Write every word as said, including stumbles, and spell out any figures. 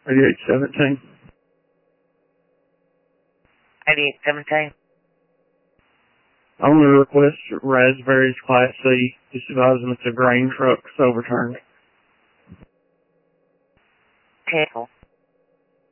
eighty-eight seventeen. eighty-eight seventeen. I want to request Raspberries Class C. Just advising that the grain truck's overturned. Careful.